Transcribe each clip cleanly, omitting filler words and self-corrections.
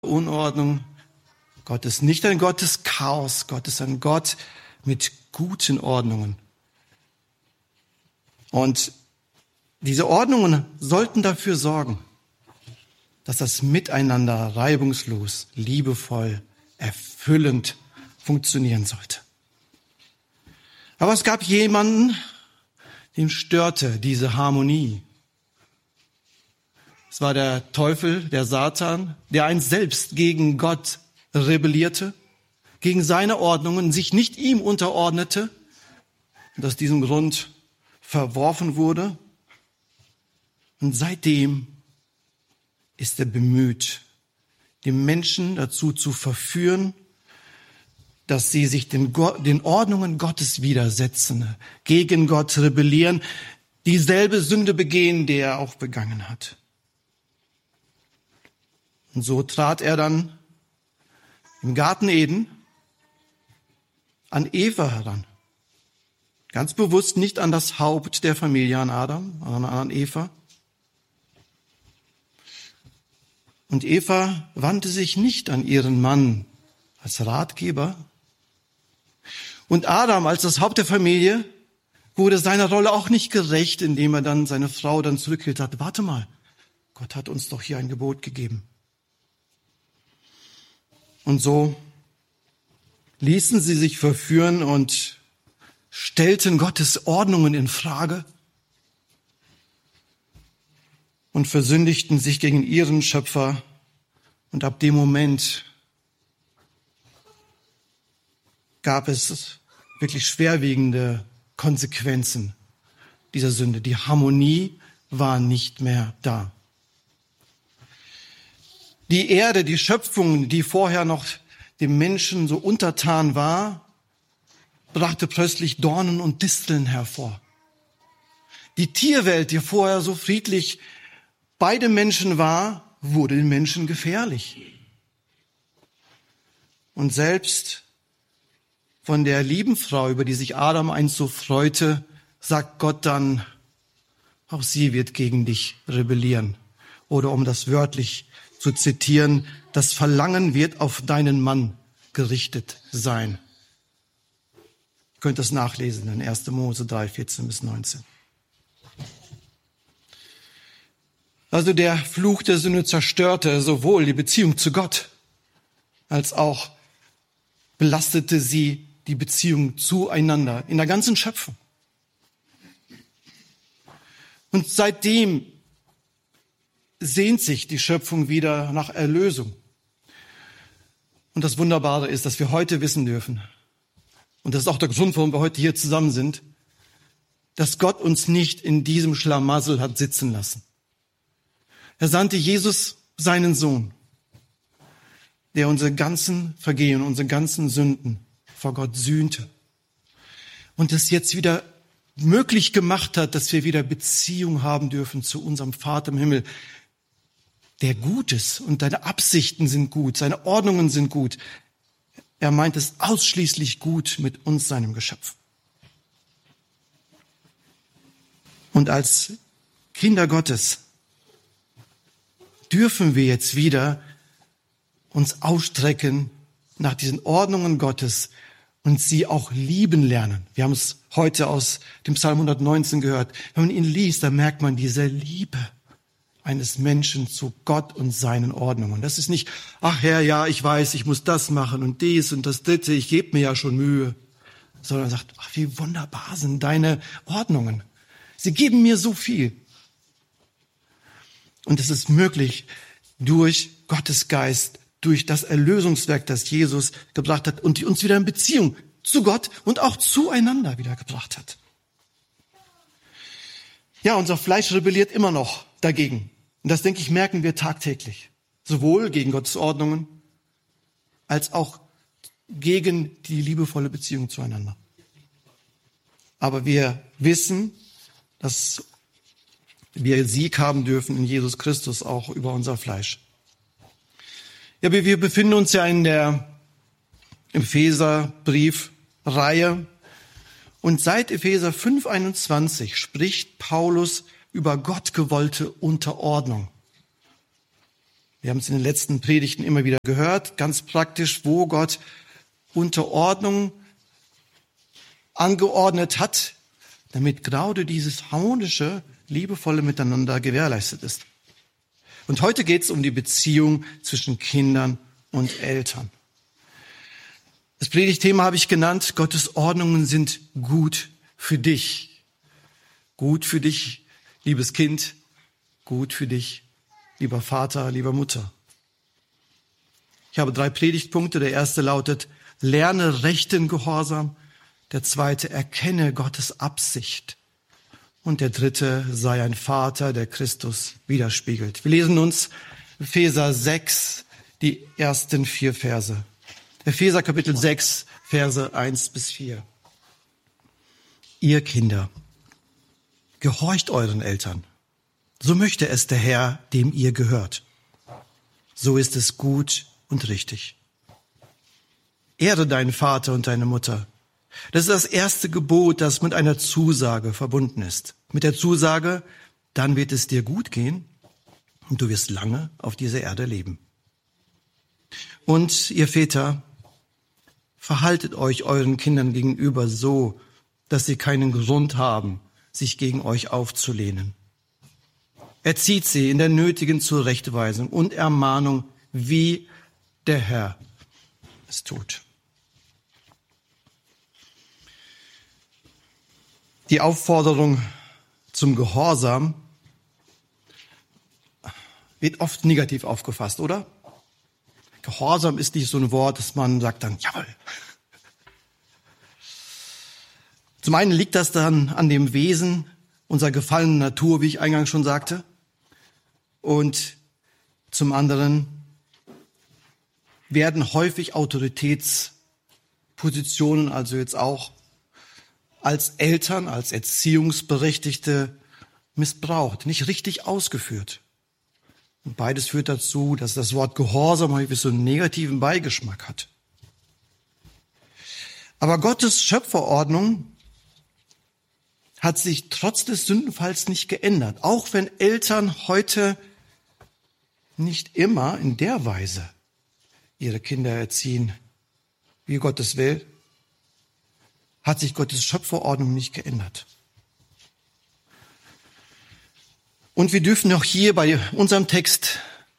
Unordnung. Gott ist nicht ein Gott des Chaos. Gott ist ein Gott mit guten Ordnungen. Und diese Ordnungen sollten dafür sorgen, dass das Miteinander reibungslos, liebevoll, erfüllend funktionieren sollte. Aber es gab jemanden, dem störte diese Harmonie. Es war der Teufel, der Satan, der einst selbst gegen Gott rebellierte, gegen seine Ordnungen, sich nicht ihm unterordnete und aus diesem Grund verworfen wurde. Und seitdem ist er bemüht, die Menschen dazu zu verführen, dass sie sich den Ordnungen Gottes widersetzen, gegen Gott rebellieren, dieselbe Sünde begehen, die er auch begangen hat. Und so trat er dann im Garten Eden an Eva heran. Ganz bewusst nicht an das Haupt der Familie, an Adam, sondern an Eva. Und Eva wandte sich nicht an ihren Mann als Ratgeber. Und Adam als das Haupt der Familie wurde seiner Rolle auch nicht gerecht, indem er dann seine Frau dann zurückhielt und sagte, warte mal, Gott hat uns doch hier ein Gebot gegeben. Und so ließen sie sich verführen und stellten Gottes Ordnungen in Frage und versündigten sich gegen ihren Schöpfer. Und ab dem Moment gab es wirklich schwerwiegende Konsequenzen dieser Sünde. Die Harmonie war nicht mehr da. Die Erde, die Schöpfung, die vorher noch dem Menschen so untertan war, brachte plötzlich Dornen und Disteln hervor. Die Tierwelt, die vorher so friedlich bei den Menschen war, wurde den Menschen gefährlich. Und selbst von der lieben Frau, über die sich Adam einst so freute, sagt Gott dann, auch sie wird gegen dich rebellieren. Oder um das wörtlich zu zitieren, das Verlangen wird auf deinen Mann gerichtet sein. Ihr könnt das nachlesen in 1. Mose 3, 14 bis 19. Also der Fluch der Sünde zerstörte sowohl die Beziehung zu Gott, als auch belastete sie die Beziehung zueinander in der ganzen Schöpfung. Und seitdem sehnt sich die Schöpfung wieder nach Erlösung. Und das Wunderbare ist, dass wir heute wissen dürfen, und das ist auch der Grund, warum wir heute hier zusammen sind, dass Gott uns nicht in diesem Schlamassel hat sitzen lassen. Er sandte Jesus, seinen Sohn, der unsere ganzen Vergehen, unsere ganzen Sünden vor Gott sühnte und es jetzt wieder möglich gemacht hat, dass wir wieder Beziehung haben dürfen zu unserem Vater im Himmel, der gut ist und deine Absichten sind gut, seine Ordnungen sind gut. Er meint es ausschließlich gut mit uns, seinem Geschöpf. Und als Kinder Gottes dürfen wir jetzt wieder uns ausstrecken nach diesen Ordnungen Gottes und sie auch lieben lernen. Wir haben es heute aus dem Psalm 119 gehört. Wenn man ihn liest, dann merkt man diese Liebe eines Menschen zu Gott und seinen Ordnungen. Das ist nicht, ach Herr, ja, ich weiß, ich muss das machen und dies und das Dritte, ich gebe mir ja schon Mühe. Sondern er sagt, ach, wie wunderbar sind deine Ordnungen. Sie geben mir so viel. Und es ist möglich durch Gottes Geist, durch das Erlösungswerk, das Jesus gebracht hat und die uns wieder in Beziehung zu Gott und auch zueinander wieder gebracht hat. Ja, unser Fleisch rebelliert immer noch dagegen. Und das, denke ich, merken wir tagtäglich. Sowohl gegen Gottes Ordnungen, als auch gegen die liebevolle Beziehung zueinander. Aber wir wissen, dass wir Sieg haben dürfen in Jesus Christus auch über unser Fleisch. Ja, wir befinden uns ja in der Epheserbriefreihe. Und seit Epheser 5,21 spricht Paulus über gottgewollte Unterordnung. Wir haben es in den letzten Predigten immer wieder gehört, ganz praktisch, wo Gott Unterordnung angeordnet hat, damit gerade dieses harmonische, liebevolle Miteinander gewährleistet ist. Und heute geht es um die Beziehung zwischen Kindern und Eltern. Das Predigtthema habe ich genannt, Gottes Ordnungen sind gut für dich. Gut für dich, liebes Kind, gut für dich, lieber Vater, lieber Mutter. Ich habe 3 Predigtpunkte. Der erste lautet, lerne rechten Gehorsam. Der zweite, erkenne Gottes Absicht. Und der dritte, sei ein Vater, der Christus widerspiegelt. Wir lesen uns Epheser 6, die ersten 4 Verse. Epheser Kapitel 6, Verse 1-4. Ihr Kinder, gehorcht euren Eltern. So möchte es der Herr, dem ihr gehört. So ist es gut und richtig. Ehre deinen Vater und deine Mutter. Das ist das erste Gebot, das mit einer Zusage verbunden ist. Mit der Zusage, dann wird es dir gut gehen und du wirst lange auf dieser Erde leben. Und ihr Väter, verhaltet euch euren Kindern gegenüber so, dass sie keinen Grund haben, sich gegen euch aufzulehnen. Erzieht sie in der nötigen Zurechtweisung und Ermahnung, wie der Herr es tut. Die Aufforderung zum Gehorsam wird oft negativ aufgefasst, oder? Gehorsam ist nicht so ein Wort, dass man sagt dann, jawohl. Zum einen liegt das dann an dem Wesen unserer gefallenen Natur, wie ich eingangs schon sagte. Und zum anderen werden häufig Autoritätspositionen, also jetzt auch als Eltern, als Erziehungsberechtigte missbraucht, nicht richtig ausgeführt. Und beides führt dazu, dass das Wort Gehorsam häufig so einen negativen Beigeschmack hat. Aber Gottes Schöpferordnung hat sich trotz des Sündenfalls nicht geändert. Auch wenn Eltern heute nicht immer in der Weise ihre Kinder erziehen, wie Gott es will, hat sich Gottes Schöpferordnung nicht geändert. Und wir dürfen auch hier bei unserem Text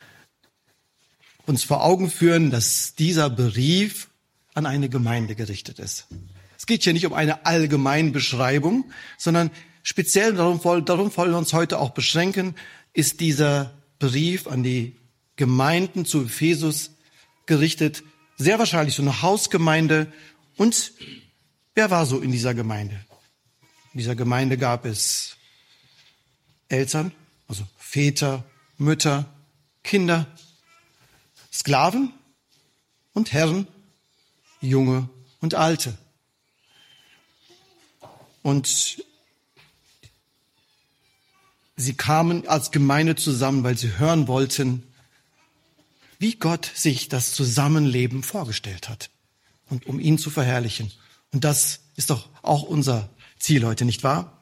uns vor Augen führen, dass dieser Brief an eine Gemeinde gerichtet ist. Es geht hier nicht um eine allgemeine Beschreibung, sondern speziell darum wollen wir uns heute auch beschränken, ist dieser Brief an die Gemeinden zu Ephesus gerichtet, sehr wahrscheinlich so eine Hausgemeinde. Und wer war so in dieser Gemeinde? In dieser Gemeinde gab es Eltern, also Väter, Mütter, Kinder, Sklaven und Herren, Junge und Alte. Und sie kamen als Gemeinde zusammen, weil sie hören wollten, wie Gott sich das Zusammenleben vorgestellt hat und um ihn zu verherrlichen. Und das ist doch auch unser Ziel heute, nicht wahr?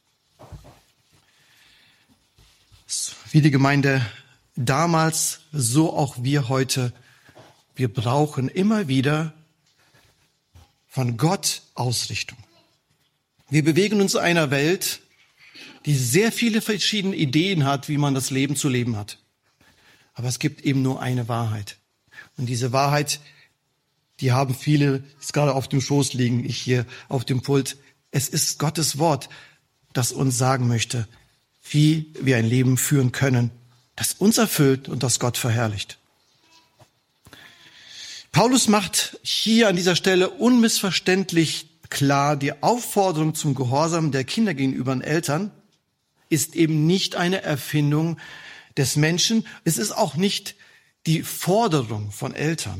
Wie die Gemeinde damals, so auch wir heute. Wir brauchen immer wieder von Gott Ausrichtung. Wir bewegen uns in einer Welt, die sehr viele verschiedene Ideen hat, wie man das Leben zu leben hat. Aber es gibt eben nur eine Wahrheit. Und diese Wahrheit, die haben viele, jetzt gerade auf dem Schoß liegen, ich hier auf dem Pult. Es ist Gottes Wort, das uns sagen möchte, wie wir ein Leben führen können, das uns erfüllt und das Gott verherrlicht. Paulus macht hier an dieser Stelle unmissverständlich klar, die Aufforderung zum Gehorsam der Kinder gegenüber den Eltern ist eben nicht eine Erfindung des Menschen. Es ist auch nicht die Forderung von Eltern.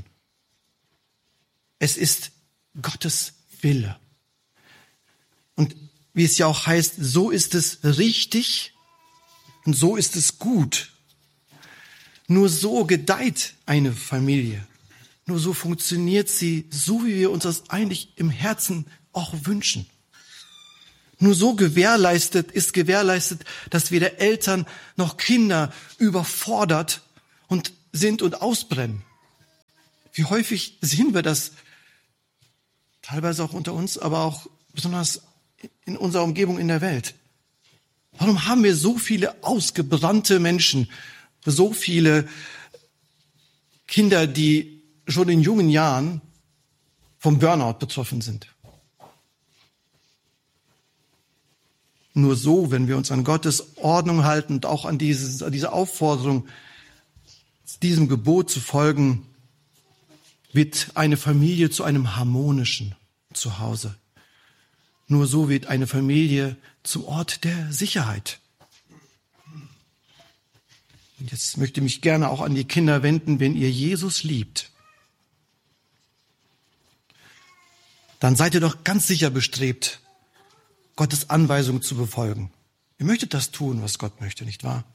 Es ist Gottes Wille. Und wie es ja auch heißt, so ist es richtig und so ist es gut. Nur so gedeiht eine Familie. Nur so funktioniert sie, so wie wir uns das eigentlich im Herzen auch wünschen. Nur so ist gewährleistet, dass weder Eltern noch Kinder überfordert und sind und ausbrennen. Wie häufig sehen wir das, teilweise auch unter uns, aber auch besonders in unserer Umgebung in der Welt. Warum haben wir so viele ausgebrannte Menschen, so viele Kinder, die schon in jungen Jahren vom Burnout betroffen sind? Nur so, wenn wir uns an Gottes Ordnung halten und auch an diese Aufforderung, diesem Gebot zu folgen, wird eine Familie zu einem harmonischen Zuhause. Nur so wird eine Familie zum Ort der Sicherheit. Und jetzt möchte ich mich gerne auch an die Kinder wenden, wenn ihr Jesus liebt, dann seid ihr doch ganz sicher bestrebt, Gottes Anweisung zu befolgen. Ihr möchtet das tun, was Gott möchte, nicht wahr?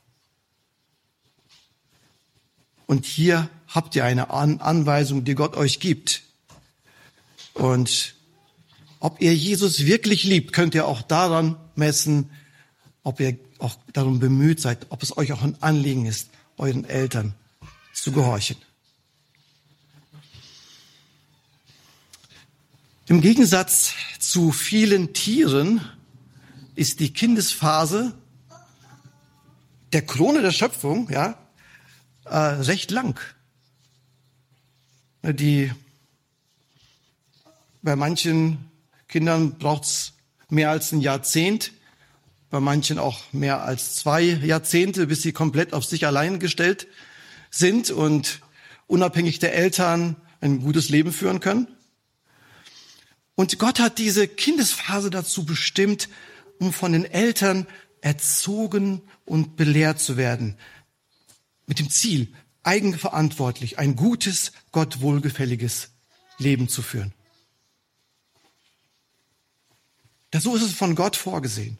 Und hier habt ihr eine Anweisung, die Gott euch gibt. Und ob ihr Jesus wirklich liebt, könnt ihr auch daran messen, ob ihr auch darum bemüht seid, ob es euch auch ein Anliegen ist, euren Eltern zu gehorchen. Im Gegensatz zu vielen Tieren ist die Kindesphase der Krone der Schöpfung, recht lang. Bei manchen Kindern braucht es mehr als ein Jahrzehnt, bei manchen auch mehr als 2 Jahrzehnte, bis sie komplett auf sich allein gestellt sind und unabhängig der Eltern ein gutes Leben führen können. Und Gott hat diese Kindesphase dazu bestimmt, um von den Eltern erzogen und belehrt zu werden. Mit dem Ziel, eigenverantwortlich ein gutes, Gott wohlgefälliges Leben zu führen. So ist es von Gott vorgesehen.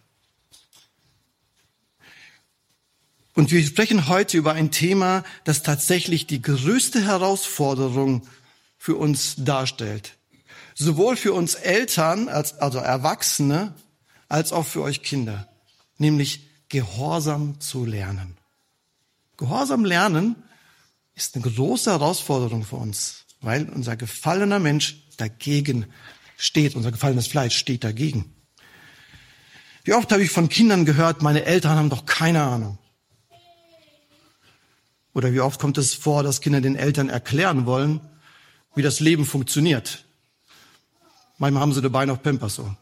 Und wir sprechen heute über ein Thema, das tatsächlich die größte Herausforderung für uns darstellt. Sowohl für uns Eltern, also Erwachsene, als auch für euch Kinder. Nämlich Gehorsam zu lernen. Gehorsam lernen ist eine große Herausforderung für uns, weil unser gefallener Mensch dagegen steht, unser gefallenes Fleisch steht dagegen. Wie oft habe ich von Kindern gehört, meine Eltern haben doch keine Ahnung. Oder wie oft kommt es vor, dass Kinder den Eltern erklären wollen, wie das Leben funktioniert. Manchmal haben sie dabei noch Pampers so.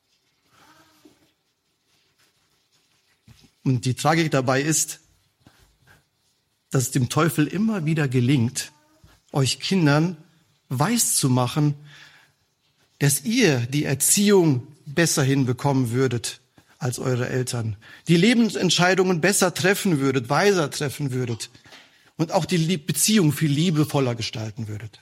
Und die Tragik dabei ist, dass es dem Teufel immer wieder gelingt, euch Kindern weiszumachen, dass ihr die Erziehung besser hinbekommen würdet als eure Eltern, die Lebensentscheidungen besser treffen würdet, weiser treffen würdet und auch die Beziehung viel liebevoller gestalten würdet.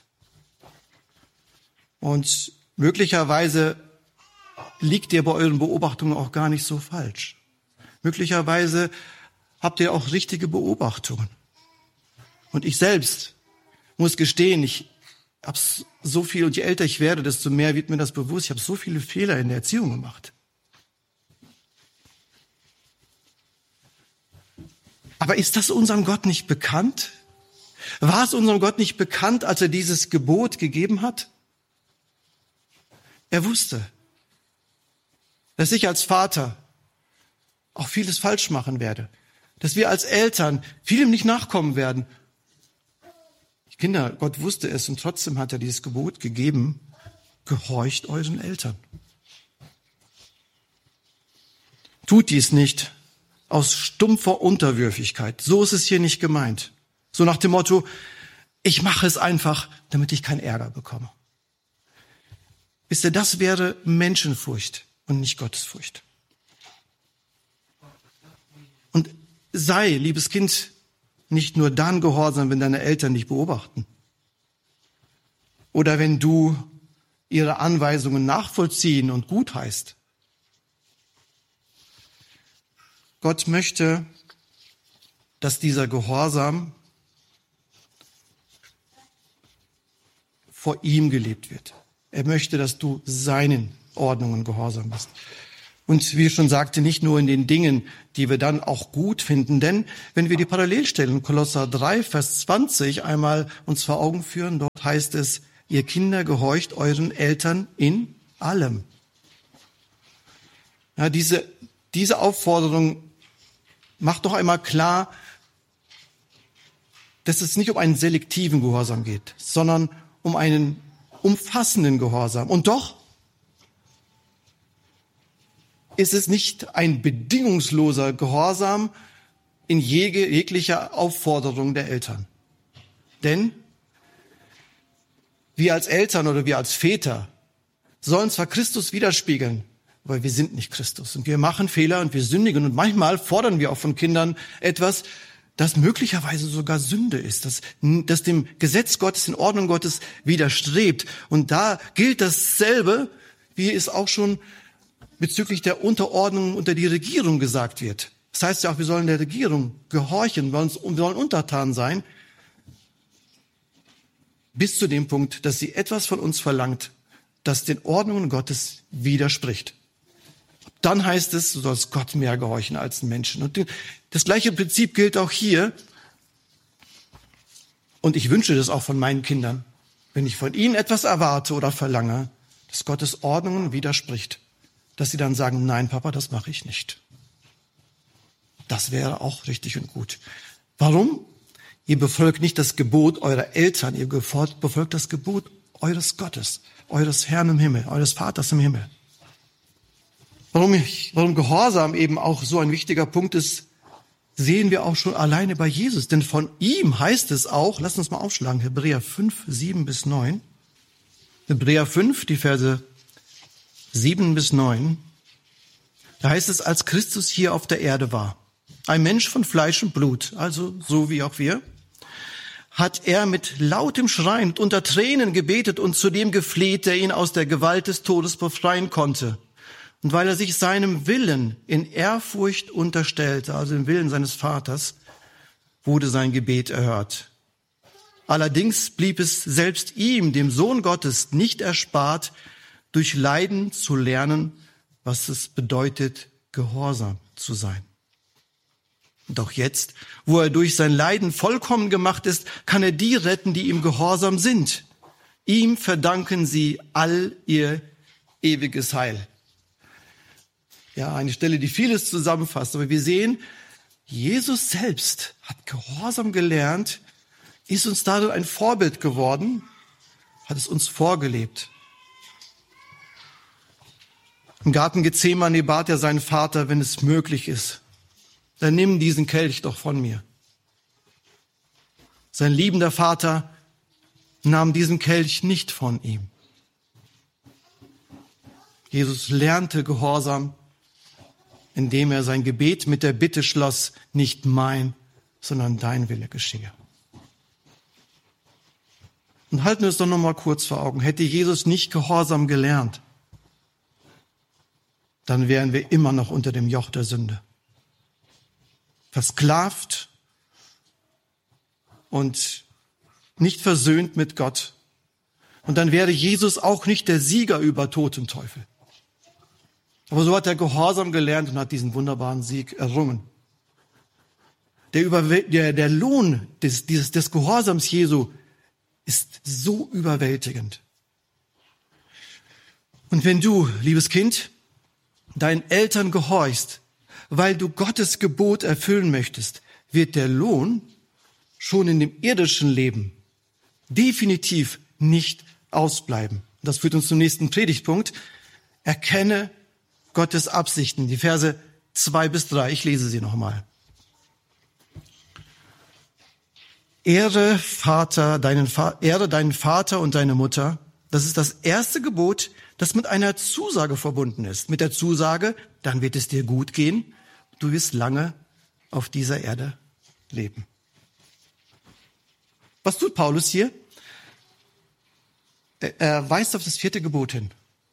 Und möglicherweise liegt ihr bei euren Beobachtungen auch gar nicht so falsch. Möglicherweise habt ihr auch richtige Beobachtungen. Und ich selbst muss gestehen, ich habe so viel, und je älter ich werde, desto mehr wird mir das bewusst, ich habe so viele Fehler in der Erziehung gemacht. Aber ist das unserem Gott nicht bekannt? War es unserem Gott nicht bekannt, als er dieses Gebot gegeben hat? Er wusste, dass ich als Vater auch vieles falsch machen werde, dass wir als Eltern vielem nicht nachkommen werden. Kinder, Gott wusste es und trotzdem hat er dieses Gebot gegeben, gehorcht euren Eltern. Tut dies nicht aus stumpfer Unterwürfigkeit. So ist es hier nicht gemeint. So nach dem Motto, ich mache es einfach, damit ich keinen Ärger bekomme. Wisst ihr, das wäre Menschenfurcht und nicht Gottesfurcht. Und sei, liebes Kind, nicht nur dann gehorsam, wenn deine Eltern dich beobachten. Oder wenn du ihre Anweisungen nachvollziehen und gutheißt. Gott möchte, dass dieser Gehorsam vor ihm gelebt wird. Er möchte, dass du seinen Ordnungen gehorsam bist. Und wie ich schon sagte, nicht nur in den Dingen, die wir dann auch gut finden. Denn wenn wir die Parallelstellen, Kolosser 3, Vers 20, einmal uns vor Augen führen, dort heißt es, ihr Kinder gehorcht euren Eltern in allem. Ja, diese Aufforderung macht doch einmal klar, dass es nicht um einen selektiven Gehorsam geht, sondern um einen umfassenden Gehorsam. Und doch ist es nicht ein bedingungsloser Gehorsam in jeglicher Aufforderung der Eltern. Denn wir als Eltern oder wir als Väter sollen zwar Christus widerspiegeln, aber wir sind nicht Christus. Und wir machen Fehler und wir sündigen. Und manchmal fordern wir auch von Kindern etwas, das möglicherweise sogar Sünde ist, das dem Gesetz Gottes, den Ordnung Gottes widerstrebt. Und da gilt dasselbe, wie es auch schon bezüglich der Unterordnung unter die Regierung gesagt wird. Das heißt ja auch, wir sollen der Regierung gehorchen, wir sollen untertan sein, bis zu dem Punkt, dass sie etwas von uns verlangt, das den Ordnungen Gottes widerspricht. Dann heißt es, du sollst Gott mehr gehorchen als den Menschen. Und das gleiche Prinzip gilt auch hier. Und ich wünsche das auch von meinen Kindern, wenn ich von ihnen etwas erwarte oder verlange, dass Gottes Ordnungen widerspricht, dass sie dann sagen, nein, Papa, das mache ich nicht. Das wäre auch richtig und gut. Warum? Ihr befolgt nicht das Gebot eurer Eltern, ihr befolgt das Gebot eures Gottes, eures Herrn im Himmel, eures Vaters im Himmel. Warum Gehorsam eben auch so ein wichtiger Punkt ist, sehen wir auch schon alleine bei Jesus. Denn von ihm heißt es auch, lasst uns mal aufschlagen, Hebräer 5, 7 bis 9. Hebräer 5, die Verse 7 bis 9. Da heißt es, als Christus hier auf der Erde war, ein Mensch von Fleisch und Blut, also so wie auch wir, hat er mit lautem Schreien und unter Tränen gebetet und zu dem gefleht, der ihn aus der Gewalt des Todes befreien konnte. Und weil er sich seinem Willen in Ehrfurcht unterstellte, also dem Willen seines Vaters, wurde sein Gebet erhört. Allerdings blieb es selbst ihm, dem Sohn Gottes, nicht erspart, durch Leiden zu lernen, was es bedeutet, gehorsam zu sein. Und auch jetzt, wo er durch sein Leiden vollkommen gemacht ist, kann er die retten, die ihm gehorsam sind. Ihm verdanken sie all ihr ewiges Heil. Ja, eine Stelle, die vieles zusammenfasst. Aber wir sehen, Jesus selbst hat Gehorsam gelernt, ist uns dadurch ein Vorbild geworden, hat es uns vorgelebt. Im Garten Gethsemane bat er seinen Vater, wenn es möglich ist, dann nimm diesen Kelch doch von mir. Sein liebender Vater nahm diesen Kelch nicht von ihm. Jesus lernte Gehorsam, indem er sein Gebet mit der Bitte schloss, nicht mein, sondern dein Wille geschehe. Und halten wir es doch noch mal kurz vor Augen. Hätte Jesus nicht Gehorsam gelernt, dann wären wir immer noch unter dem Joch der Sünde. Versklavt und nicht versöhnt mit Gott. Und dann wäre Jesus auch nicht der Sieger über Tod und Teufel. Aber so hat er Gehorsam gelernt und hat diesen wunderbaren Sieg errungen. Der Lohn des Gehorsams Jesu ist so überwältigend. Und wenn du, liebes Kind, deinen Eltern gehorchst, weil du Gottes Gebot erfüllen möchtest, wird der Lohn schon in dem irdischen Leben definitiv nicht ausbleiben. Das führt uns zum nächsten Predigtpunkt. Erkenne Gottes Absichten. Die Verse 2 bis 3. Ich lese sie nochmal. Ehre deinen Vater und deine Mutter. Das ist das erste Gebot, das mit einer Zusage verbunden ist. Mit der Zusage, dann wird es dir gut gehen. Du wirst lange auf dieser Erde leben. Was tut Paulus hier? Er weist auf das 4. Gebot hin.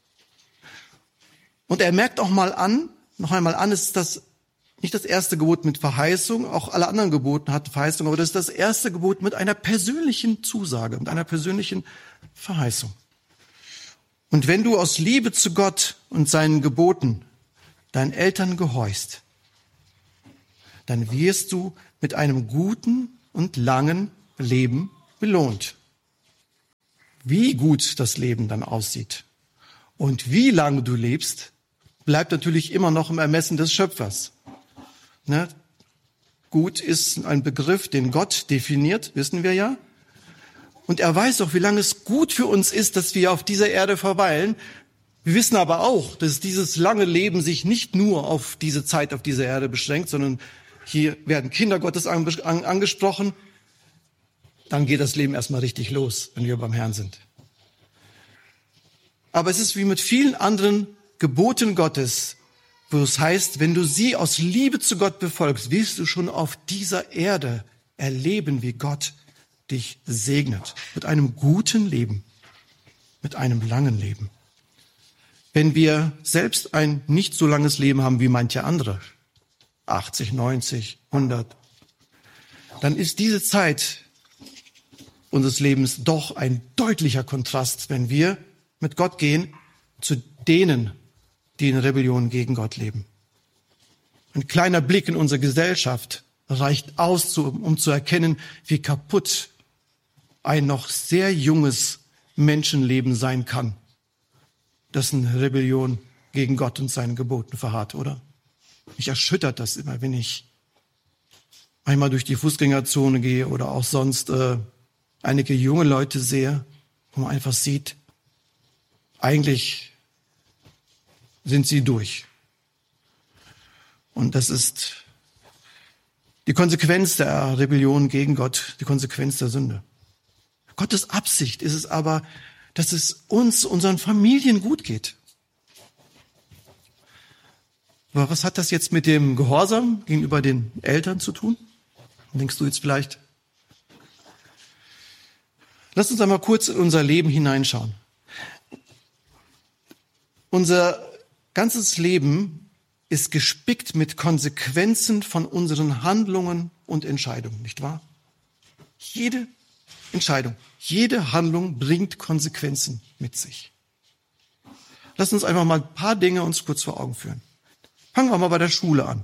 Und er merkt noch einmal an, ist das nicht das erste Gebot mit Verheißung, auch alle anderen Gebote hatten Verheißung, aber das ist das erste Gebot mit einer persönlichen Zusage, mit einer persönlichen Verheißung. Und wenn du aus Liebe zu Gott und seinen Geboten deinen Eltern gehorchst, dann wirst du mit einem guten und langen Leben belohnt. Wie gut das Leben dann aussieht und wie lange du lebst, bleibt natürlich immer noch im Ermessen des Schöpfers. Ne? Gut ist ein Begriff, den Gott definiert, wissen wir ja. Und er weiß auch, wie lange es gut für uns ist, dass wir auf dieser Erde verweilen. Wir wissen aber auch, dass dieses lange Leben sich nicht nur auf diese Zeit auf dieser Erde beschränkt, sondern hier werden Kinder Gottes angesprochen. Dann geht das Leben erstmal richtig los, wenn wir beim Herrn sind. Aber es ist wie mit vielen anderen Geboten Gottes, wo es heißt, wenn du sie aus Liebe zu Gott befolgst, wirst du schon auf dieser Erde erleben, wie Gott dich segnet. Mit einem guten Leben, mit einem langen Leben. Wenn wir selbst ein nicht so langes Leben haben wie manche andere, 80, 90, 100, dann ist diese Zeit unseres Lebens doch ein deutlicher Kontrast, wenn wir mit Gott gehen, zu denen, die in Rebellion gegen Gott leben. Ein kleiner Blick in unsere Gesellschaft reicht aus, um zu erkennen, wie kaputt ein noch sehr junges Menschenleben sein kann, das in Rebellion gegen Gott und seinen Geboten verharrt, oder? Mich erschüttert das immer, wenn ich einmal durch die Fußgängerzone gehe oder auch sonst einige junge Leute sehe, wo man einfach sieht, eigentlich sind sie durch. Und das ist die Konsequenz der Rebellion gegen Gott, die Konsequenz der Sünde. Gottes Absicht ist es aber, dass es uns, unseren Familien gut geht. Aber was hat das jetzt mit dem Gehorsam gegenüber den Eltern zu tun? Denkst du jetzt vielleicht? Lass uns einmal kurz in unser Leben hineinschauen. Unser ganzes Leben ist gespickt mit Konsequenzen von unseren Handlungen und Entscheidungen, nicht wahr? Jede Entscheidung, jede Handlung bringt Konsequenzen mit sich. Lass uns einfach mal ein paar Dinge uns kurz vor Augen führen. Fangen wir mal bei der Schule an.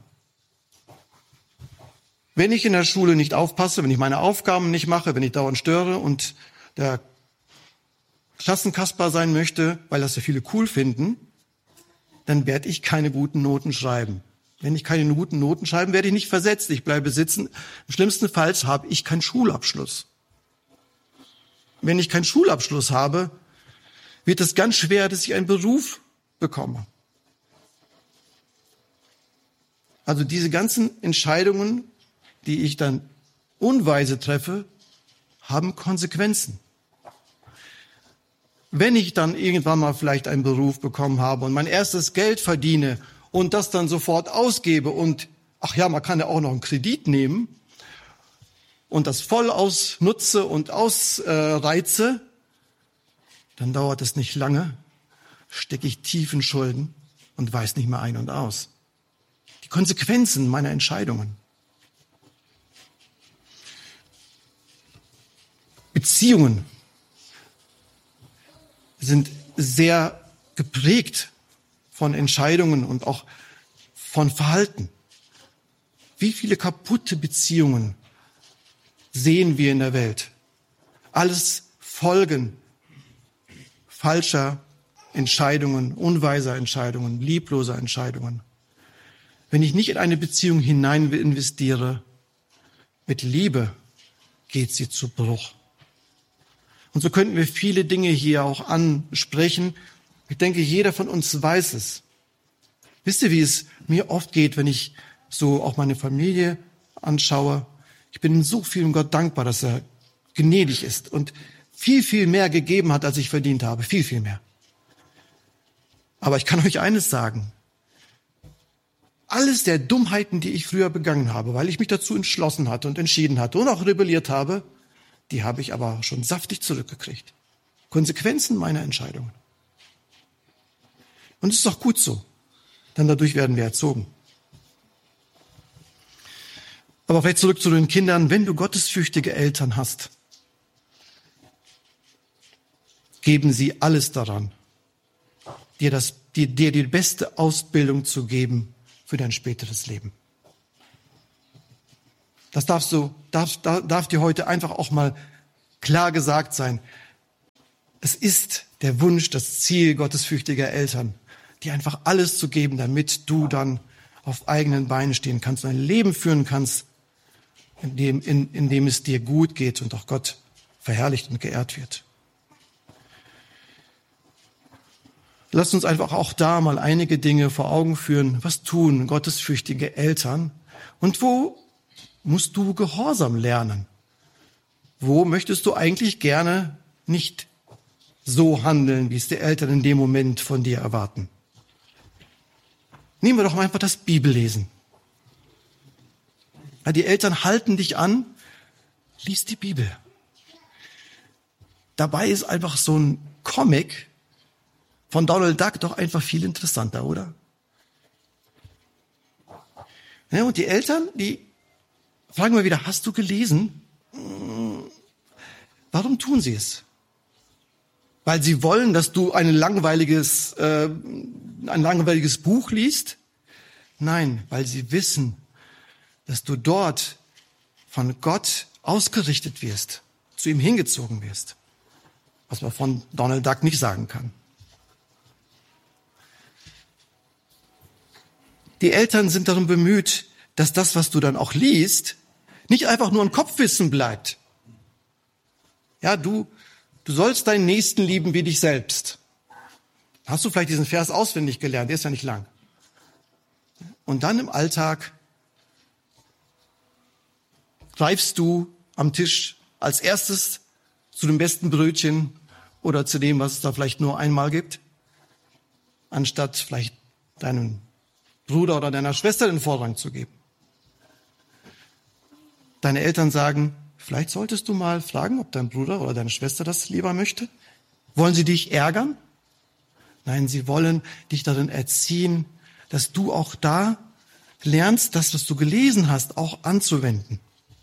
Wenn ich in der Schule nicht aufpasse, wenn ich meine Aufgaben nicht mache, wenn ich dauernd störe und der Klassenkasper sein möchte, weil das ja viele cool finden, dann werde ich keine guten Noten schreiben. Wenn ich keine guten Noten schreibe, werde ich nicht versetzt. Ich bleibe sitzen. Im schlimmsten Fall habe ich keinen Schulabschluss. Wenn ich keinen Schulabschluss habe, wird es ganz schwer, dass ich einen Beruf bekomme. Also diese ganzen Entscheidungen, die ich dann unweise treffe, haben Konsequenzen. Wenn ich dann irgendwann mal vielleicht einen Beruf bekommen habe und mein erstes Geld verdiene und das dann sofort ausgebe und, ach ja, man kann ja auch noch einen Kredit nehmen und das voll ausnutze und ausreize, dann dauert es nicht lange, stecke ich tief in Schulden und weiß nicht mehr ein und aus. Die Konsequenzen meiner Entscheidungen. Beziehungen sind sehr geprägt von Entscheidungen und auch von Verhalten. Wie viele kaputte Beziehungen sehen wir in der Welt? Alles Folgen falscher Entscheidungen, unweiser Entscheidungen, liebloser Entscheidungen. Wenn ich nicht in eine Beziehung hinein investiere, mit Liebe geht sie zu Bruch. Und so könnten wir viele Dinge hier auch ansprechen. Ich denke, jeder von uns weiß es. Wisst ihr, wie es mir oft geht, wenn ich so auch meine Familie anschaue? Ich bin so vielem Gott dankbar, dass er gnädig ist und viel, viel mehr gegeben hat, als ich verdient habe. Viel, viel mehr. Aber ich kann euch eines sagen. Alles der Dummheiten, die ich früher begangen habe, weil ich mich dazu entschlossen hatte und entschieden hatte und auch rebelliert habe, die habe ich aber schon saftig zurückgekriegt. Konsequenzen meiner Entscheidungen. Und es ist auch gut so, denn dadurch werden wir erzogen. Aber vielleicht zurück zu den Kindern. Wenn du gottesfürchtige Eltern hast, geben sie alles daran, dir das dir die beste Ausbildung zu geben für dein späteres Leben. Das darf dir heute einfach auch mal klar gesagt sein. Es ist der Wunsch, das Ziel gottesfürchtiger Eltern, dir einfach alles zu geben, damit du dann auf eigenen Beinen stehen kannst und ein Leben führen kannst, in dem es dir gut geht und auch Gott verherrlicht und geehrt wird. Lasst uns einfach auch da mal einige Dinge vor Augen führen. Was tun gottesfürchtige Eltern? Und wo musst du Gehorsam lernen? Wo möchtest du eigentlich gerne nicht so handeln, wie es die Eltern in dem Moment von dir erwarten? Nehmen wir doch mal einfach das Bibellesen. Ja, die Eltern halten dich an, lies die Bibel. Dabei ist einfach so ein Comic von Donald Duck doch einfach viel interessanter, oder? Ja, und die Eltern, die fragen mal wieder, hast du gelesen? Warum tun sie es? Weil sie wollen, dass du ein langweiliges Buch liest? Nein, weil sie wissen, dass du dort von Gott ausgerichtet wirst, zu ihm hingezogen wirst. Was man von Donald Duck nicht sagen kann. Die Eltern sind darum bemüht, dass das, was du dann auch liest, nicht einfach nur ein Kopfwissen bleibt. Ja, du sollst deinen Nächsten lieben wie dich selbst. Hast du vielleicht diesen Vers auswendig gelernt? Der ist ja nicht lang. Und dann im Alltag greifst du am Tisch als erstes zu dem besten Brötchen oder zu dem, was es da vielleicht nur einmal gibt, anstatt vielleicht deinem Bruder oder deiner Schwester den Vorrang zu geben. Deine Eltern sagen, vielleicht solltest du mal fragen, ob dein Bruder oder deine Schwester das lieber möchte. Wollen sie dich ärgern? Nein, sie wollen dich darin erziehen, dass du auch da lernst, das, was du gelesen hast, auch anzuwenden.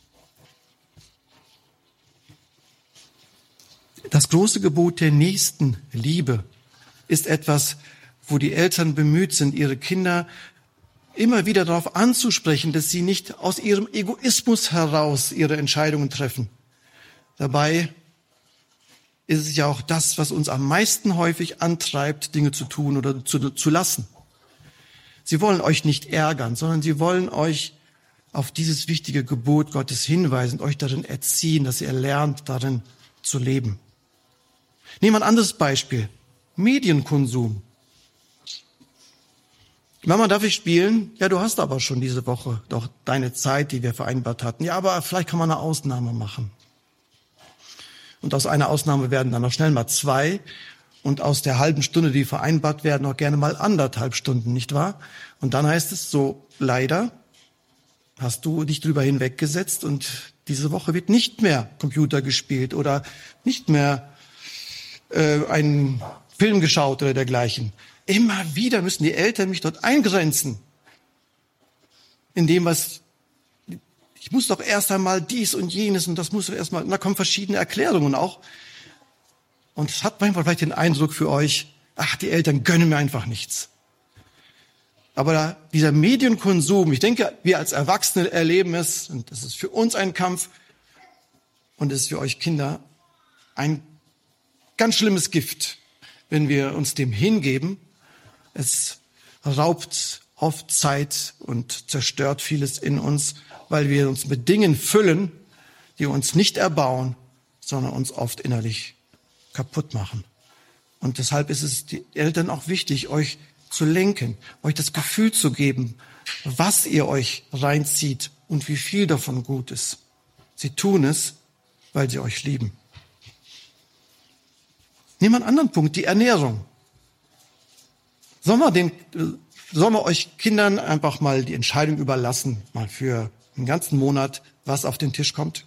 Das große Gebot der Nächstenliebe ist etwas, wo die Eltern bemüht sind, ihre Kinder immer wieder darauf anzusprechen, dass sie nicht aus ihrem Egoismus heraus ihre Entscheidungen treffen. Dabei ist es ja auch das, was uns am meisten häufig antreibt, Dinge zu tun oder zu lassen. Sie wollen euch nicht ärgern, sondern sie wollen euch auf dieses wichtige Gebot Gottes hinweisen, euch darin erziehen, dass ihr lernt, darin zu leben. Nehmen wir ein anderes Beispiel. Medienkonsum. Mama, darf ich spielen? Ja, du hast aber schon diese Woche doch deine Zeit, die wir vereinbart hatten. Ja, aber vielleicht kann man eine Ausnahme machen. Und aus einer Ausnahme werden dann noch schnell mal 2. Und aus der halben Stunde, die vereinbart werden, auch gerne mal 1,5 Stunden, nicht wahr? Und dann heißt es so, leider hast du dich drüber hinweggesetzt und diese Woche wird nicht mehr Computer gespielt oder nicht mehr einen Film geschaut oder dergleichen. Immer wieder müssen die Eltern mich dort eingrenzen. In dem, ich muss doch erst einmal dies und jenes und das muss doch erstmal, da kommen verschiedene Erklärungen auch. Und es hat manchmal vielleicht den Eindruck für euch, die Eltern gönnen mir einfach nichts. Aber dieser Medienkonsum, ich denke, wir als Erwachsene erleben es, und das ist für uns ein Kampf und es ist für euch Kinder ein ganz schlimmes Gift, wenn wir uns dem hingeben. Es raubt oft Zeit und zerstört vieles in uns, weil wir uns mit Dingen füllen, die uns nicht erbauen, sondern uns oft innerlich kaputt machen. Und deshalb ist es den Eltern auch wichtig, euch zu lenken, euch das Gefühl zu geben, was ihr euch reinzieht und wie viel davon gut ist. Sie tun es, weil sie euch lieben. Nehmen wir einen anderen Punkt, die Ernährung. Sollen wir euch Kindern einfach mal die Entscheidung überlassen, mal für einen ganzen Monat, was auf den Tisch kommt?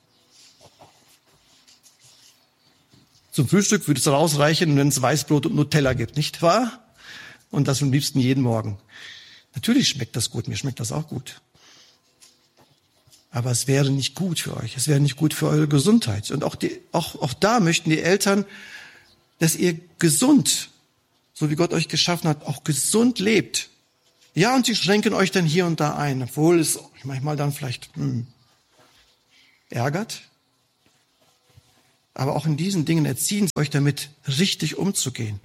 Zum Frühstück würde es rausreichen, wenn es Weißbrot und Nutella gibt, nicht wahr? Und das am liebsten jeden Morgen. Natürlich schmeckt das gut, mir schmeckt das auch gut. Aber es wäre nicht gut für euch, es wäre nicht gut für eure Gesundheit. Und auch da möchten die Eltern, dass ihr gesund so wie Gott euch geschaffen hat, auch gesund lebt. Ja, und sie schränken euch dann hier und da ein, obwohl es euch manchmal dann vielleicht ärgert. Aber auch in diesen Dingen erziehen sie euch damit, richtig umzugehen.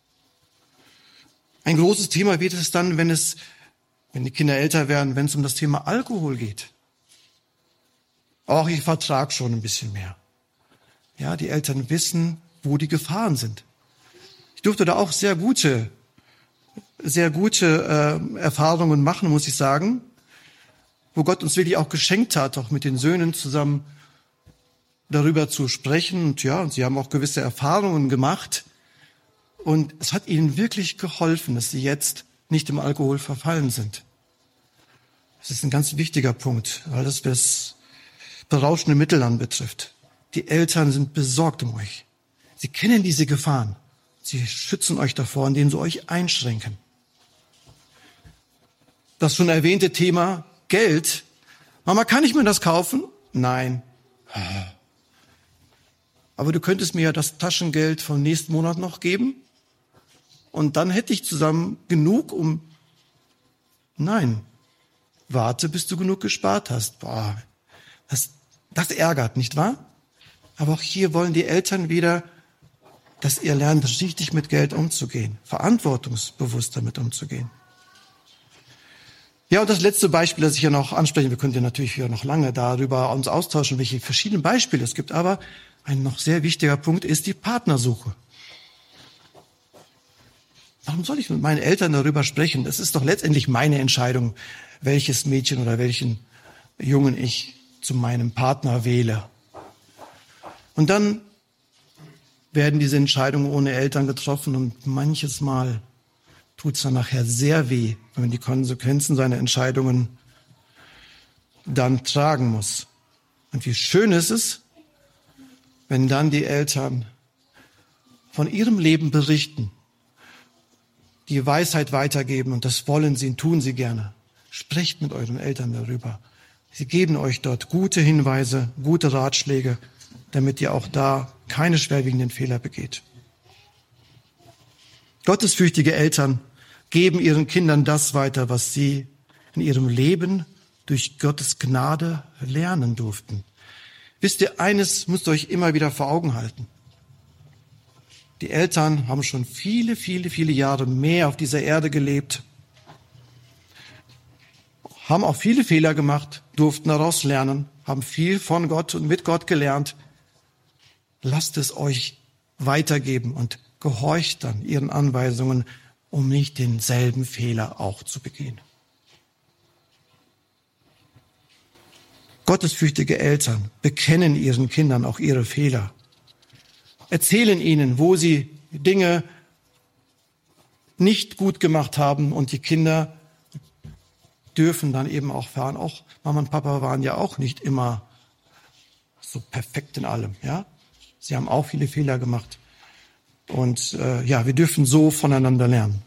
Ein großes Thema wird es dann, wenn die Kinder älter werden, wenn es um das Thema Alkohol geht. Auch ich vertrage schon ein bisschen mehr. Ja, die Eltern wissen, wo die Gefahren sind. Ich durfte da auch sehr gute Erfahrungen machen, muss ich sagen, wo Gott uns wirklich auch geschenkt hat, auch mit den Söhnen zusammen darüber zu sprechen. Und sie haben auch gewisse Erfahrungen gemacht. Und es hat ihnen wirklich geholfen, dass sie jetzt nicht im Alkohol verfallen sind. Das ist ein ganz wichtiger Punkt, weil das berauschende Mittel anbetrifft. Die Eltern sind besorgt um euch. Sie kennen diese Gefahren. Sie schützen euch davor, indem sie euch einschränken. Das schon erwähnte Thema Geld. Mama, kann ich mir das kaufen? Nein. Aber du könntest mir ja das Taschengeld vom nächsten Monat noch geben? Und dann hätte ich zusammen genug, Nein. Warte, bis du genug gespart hast. Boah, das ärgert, nicht wahr? Aber auch hier wollen die Eltern wieder, dass ihr lernt, richtig mit Geld umzugehen, verantwortungsbewusst damit umzugehen. Ja, und das letzte Beispiel, das ich hier noch anspreche, wir könnten ja natürlich hier noch lange darüber uns austauschen, welche verschiedenen Beispiele es gibt, aber ein noch sehr wichtiger Punkt ist die Partnersuche. Warum soll ich mit meinen Eltern darüber sprechen? Das ist doch letztendlich meine Entscheidung, welches Mädchen oder welchen Jungen ich zu meinem Partner wähle. Und dann werden diese Entscheidungen ohne Eltern getroffen und manches Mal tut es dann nachher sehr weh, wenn man die Konsequenzen seiner Entscheidungen dann tragen muss. Und wie schön ist es, wenn dann die Eltern von ihrem Leben berichten, die Weisheit weitergeben, und das wollen sie und tun sie gerne. Sprecht mit euren Eltern darüber. Sie geben euch dort gute Hinweise, gute Ratschläge, damit ihr auch da keine schwerwiegenden Fehler begeht. Gottesfürchtige Eltern geben ihren Kindern das weiter, was sie in ihrem Leben durch Gottes Gnade lernen durften. Wisst ihr, eines müsst ihr euch immer wieder vor Augen halten. Die Eltern haben schon viele, viele, viele Jahre mehr auf dieser Erde gelebt, haben auch viele Fehler gemacht, durften daraus lernen, haben viel von Gott und mit Gott gelernt. Lasst es euch weitergeben und gehorcht dann ihren Anweisungen, um nicht denselben Fehler auch zu begehen. Gottesfürchtige Eltern bekennen ihren Kindern auch ihre Fehler, erzählen ihnen, wo sie Dinge nicht gut gemacht haben, und die Kinder dürfen dann eben auch fahren. Auch Mama und Papa waren ja auch nicht immer so perfekt in allem, ja. Sie haben auch viele Fehler gemacht. Und wir dürfen so voneinander lernen.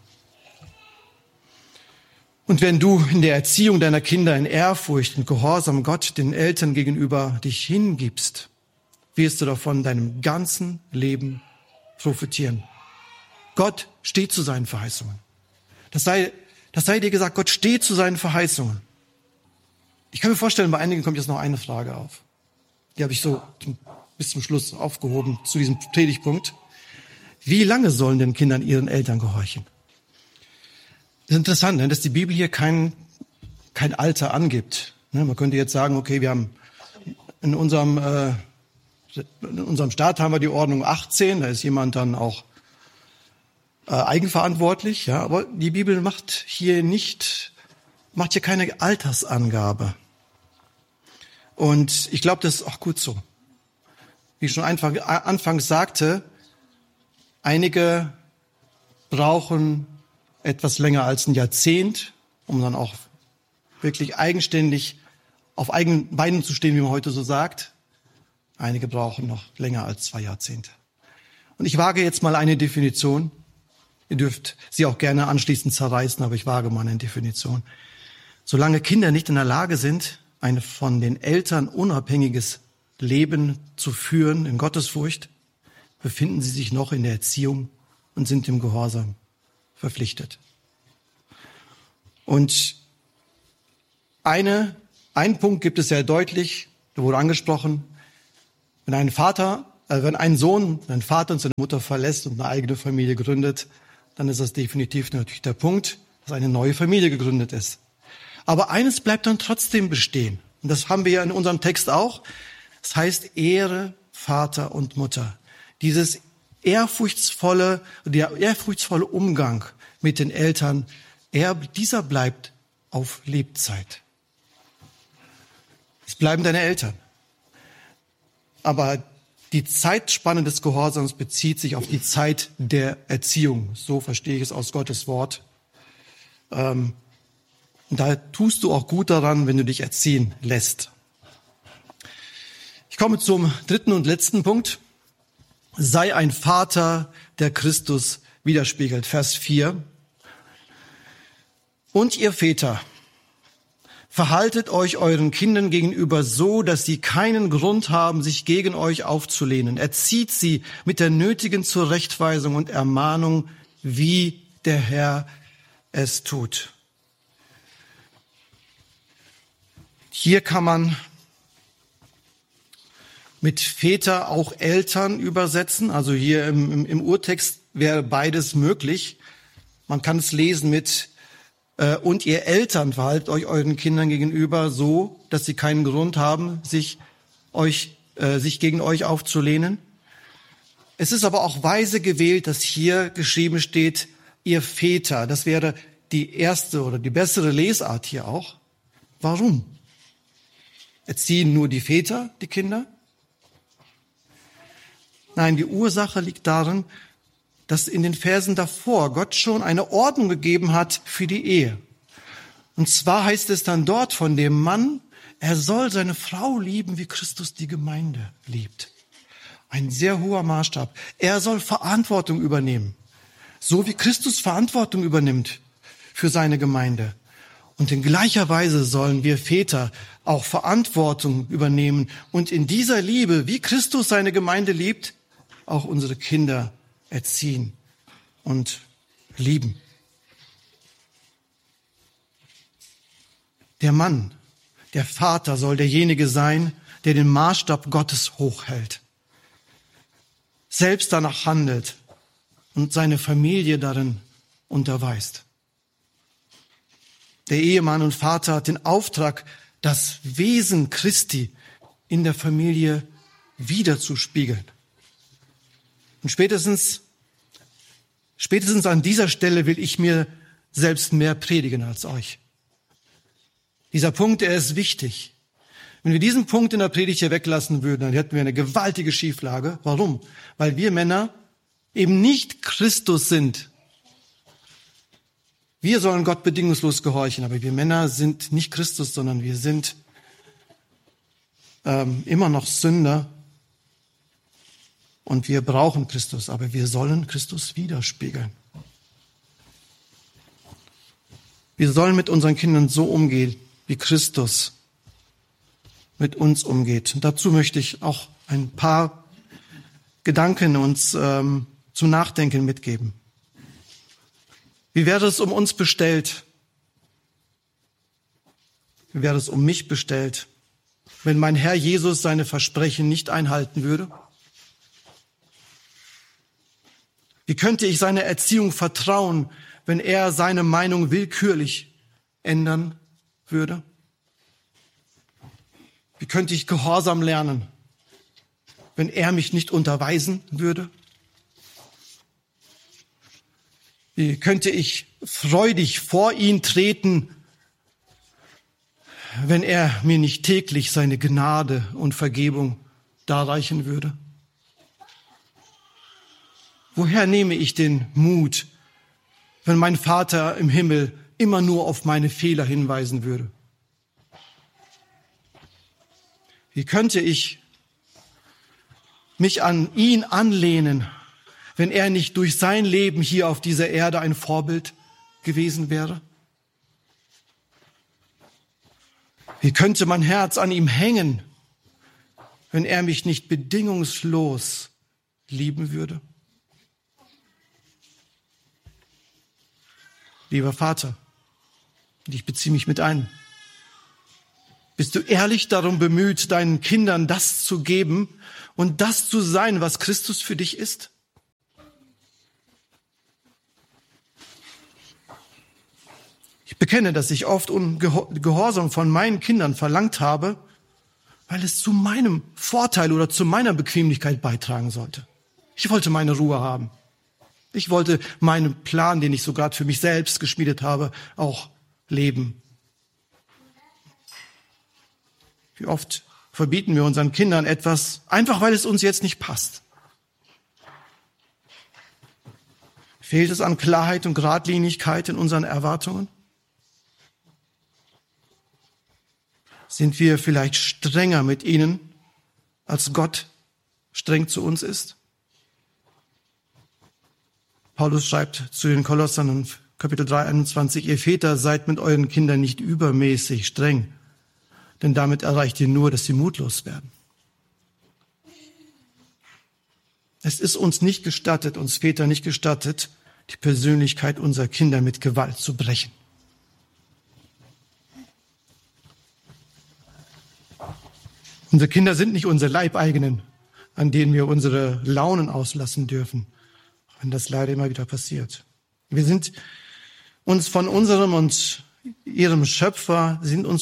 Und wenn du in der Erziehung deiner Kinder in Ehrfurcht und Gehorsam Gott den Eltern gegenüber dich hingibst, wirst du davon deinem ganzen Leben profitieren. Gott steht zu seinen Verheißungen. Das sei dir gesagt, Gott steht zu seinen Verheißungen. Ich kann mir vorstellen, bei einigen kommt jetzt noch eine Frage auf. Die habe ich so bis zum Schluss aufgehoben zu diesem Predigtpunkt. Wie lange sollen denn Kinder ihren Eltern gehorchen? Das ist interessant, dass die Bibel hier kein Alter angibt. Man könnte jetzt sagen, okay, wir haben in unserem Staat haben wir die Ordnung 18, da ist jemand dann auch eigenverantwortlich, ja, aber die Bibel macht hier keine Altersangabe. Und ich glaube, das ist auch gut so. Wie ich schon anfangs sagte, einige brauchen etwas länger als ein Jahrzehnt, um dann auch wirklich eigenständig auf eigenen Beinen zu stehen, wie man heute so sagt. Einige brauchen noch länger als 2 Jahrzehnte. Und ich wage jetzt mal eine Definition. Ihr dürft sie auch gerne anschließend zerreißen, aber ich wage mal eine Definition. Solange Kinder nicht in der Lage sind, ein von den Eltern unabhängiges Leben zu führen in Gottesfurcht, befinden sie sich noch in der Erziehung und sind im Gehorsam verpflichtet. Und ein Punkt gibt es sehr deutlich, der wurde angesprochen. Wenn ein Sohn seinen Vater und seine Mutter verlässt und eine eigene Familie gründet, dann ist das definitiv natürlich der Punkt, dass eine neue Familie gegründet ist. Aber eines bleibt dann trotzdem bestehen. Und das haben wir ja in unserem Text auch. Das heißt, Ehre Vater und Mutter. Der ehrfurchtsvolle Umgang mit den Eltern, dieser bleibt auf Lebzeit. Es bleiben deine Eltern. Aber die Zeitspanne des Gehorsams bezieht sich auf die Zeit der Erziehung. So verstehe ich es aus Gottes Wort. Und da tust du auch gut daran, wenn du dich erziehen lässt. Ich komme zum dritten und letzten Punkt. Sei ein Vater, der Christus widerspiegelt. Vers 4. Und ihr Väter, verhaltet euch euren Kindern gegenüber so, dass sie keinen Grund haben, sich gegen euch aufzulehnen. Erzieht sie mit der nötigen Zurechtweisung und Ermahnung, wie der Herr es tut. Hier kann man mit Väter auch Eltern übersetzen. Also hier im Urtext wäre beides möglich. Man kann es lesen mit und ihr Eltern verhaltet euch euren Kindern gegenüber so, dass sie keinen Grund haben, sich gegen euch aufzulehnen. Es ist aber auch weise gewählt, dass hier geschrieben steht, ihr Väter. Das wäre die erste oder die bessere Lesart hier auch. Warum? Erziehen nur die Väter die Kinder? Nein, die Ursache liegt darin, dass in den Versen davor Gott schon eine Ordnung gegeben hat für die Ehe. Und zwar heißt es dann dort von dem Mann, er soll seine Frau lieben, wie Christus die Gemeinde liebt. Ein sehr hoher Maßstab. Er soll Verantwortung übernehmen, so wie Christus Verantwortung übernimmt für seine Gemeinde. Und in gleicher Weise sollen wir Väter auch Verantwortung übernehmen und in dieser Liebe, wie Christus seine Gemeinde liebt, auch unsere Kinder erziehen und lieben. Der Mann, der Vater soll derjenige sein, der den Maßstab Gottes hochhält, selbst danach handelt und seine Familie darin unterweist. Der Ehemann und Vater hat den Auftrag, das Wesen Christi in der Familie wiederzuspiegeln. Und spätestens an dieser Stelle will ich mir selbst mehr predigen als euch. Dieser Punkt, er ist wichtig. Wenn wir diesen Punkt in der Predigt hier weglassen würden, dann hätten wir eine gewaltige Schieflage. Warum? Weil wir Männer eben nicht Christus sind. Wir sollen Gott bedingungslos gehorchen, aber wir Männer sind nicht Christus, sondern wir sind immer noch Sünder. Und wir brauchen Christus, aber wir sollen Christus widerspiegeln. Wir sollen mit unseren Kindern so umgehen, wie Christus mit uns umgeht. Und dazu möchte ich auch ein paar Gedanken uns zum Nachdenken mitgeben. Wie wäre es um uns bestellt? Wie wäre es um mich bestellt, wenn mein Herr Jesus seine Versprechen nicht einhalten würde? Wie könnte ich seiner Erziehung vertrauen, wenn er seine Meinung willkürlich ändern würde? Wie könnte ich Gehorsam lernen, wenn er mich nicht unterweisen würde? Wie könnte ich freudig vor ihn treten, wenn er mir nicht täglich seine Gnade und Vergebung darreichen würde? Woher nehme ich den Mut, wenn mein Vater im Himmel immer nur auf meine Fehler hinweisen würde? Wie könnte ich mich an ihn anlehnen, wenn er nicht durch sein Leben hier auf dieser Erde ein Vorbild gewesen wäre? Wie könnte mein Herz an ihm hängen, wenn er mich nicht bedingungslos lieben würde? lieber Vater? Und ich beziehe mich mit ein. Bist du ehrlich darum bemüht, deinen Kindern das zu geben und das zu sein, was Christus für dich ist? Ich bekenne, dass ich oft Gehorsam von meinen Kindern verlangt habe, weil es zu meinem Vorteil oder zu meiner Bequemlichkeit beitragen sollte. Ich wollte meine Ruhe haben. Ich wollte meinen Plan, den ich so gerade für mich selbst geschmiedet habe, auch leben. Wie oft verbieten wir unseren Kindern etwas, einfach weil es uns jetzt nicht passt. Fehlt es an Klarheit und Geradlinigkeit in unseren Erwartungen? Sind wir vielleicht strenger mit ihnen, als Gott streng zu uns ist? Paulus schreibt zu den Kolossern in Kapitel 3, 21, ihr Väter seid mit euren Kindern nicht übermäßig streng, denn damit erreicht ihr nur, dass sie mutlos werden. Es ist uns nicht gestattet, uns Väter nicht gestattet, die Persönlichkeit unserer Kinder mit Gewalt zu brechen. Unsere Kinder sind nicht unsere Leibeigenen, an denen wir unsere Launen auslassen dürfen, wenn das leider immer wieder passiert. Wir sind uns von unserem und ihrem Schöpfer,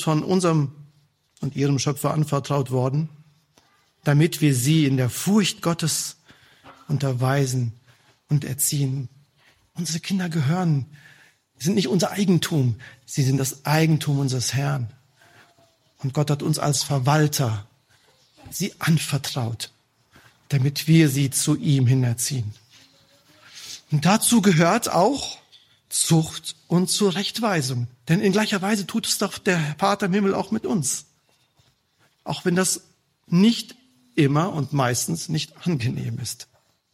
anvertraut worden, damit wir sie in der Furcht Gottes unterweisen und erziehen. Unsere Kinder sind nicht unser Eigentum, sie sind das Eigentum unseres Herrn. Und Gott hat uns als Verwalter sie anvertraut, damit wir sie zu ihm hin erziehen. Und dazu gehört auch Zucht und Zurechtweisung. Denn in gleicher Weise tut es doch der Vater im Himmel auch mit uns. Auch wenn das nicht immer und meistens nicht angenehm ist.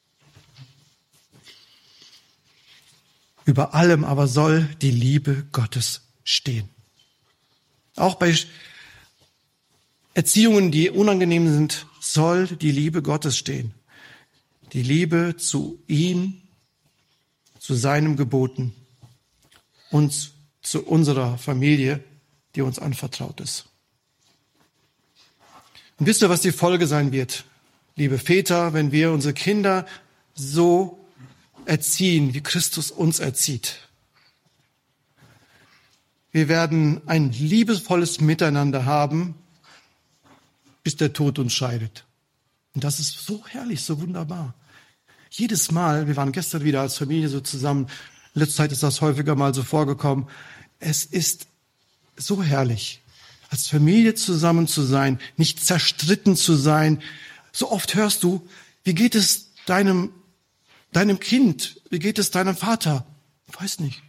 Über allem aber soll die Liebe Gottes stehen. Auch bei Erziehungen, die unangenehm sind, soll die Liebe Gottes stehen. Die Liebe zu ihm, zu seinen Geboten und zu unserer Familie, die uns anvertraut ist. Und wisst ihr, was die Folge sein wird, liebe Väter, wenn wir unsere Kinder so erziehen, wie Christus uns erzieht? Wir werden ein liebevolles Miteinander haben, bis der Tod uns scheidet. Und das ist so herrlich, so wunderbar. Jedes Mal, wir waren gestern wieder als Familie so zusammen, in letzter Zeit ist das häufiger mal so vorgekommen, es ist so herrlich, als Familie zusammen zu sein, nicht zerstritten zu sein. So oft hörst du, wie geht es deinem Kind, wie geht es deinem Vater? Ich weiß nicht.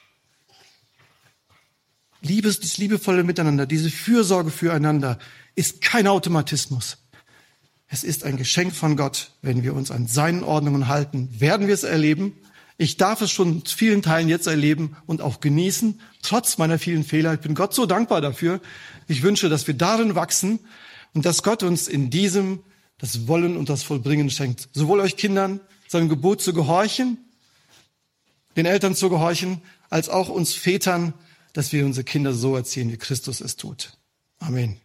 Dieses liebevolle Miteinander, diese Fürsorge füreinander ist kein Automatismus. Es ist ein Geschenk von Gott. Wenn wir uns an seinen Ordnungen halten, werden wir es erleben. Ich darf es schon in vielen Teilen jetzt erleben und auch genießen, trotz meiner vielen Fehler. Ich bin Gott so dankbar dafür. Ich wünsche, dass wir darin wachsen und dass Gott uns in diesem das Wollen und das Vollbringen schenkt. Sowohl euch Kindern, seinem Gebot zu gehorchen, den Eltern zu gehorchen, als auch uns Vätern, dass wir unsere Kinder so erziehen, wie Christus es tut. Amen.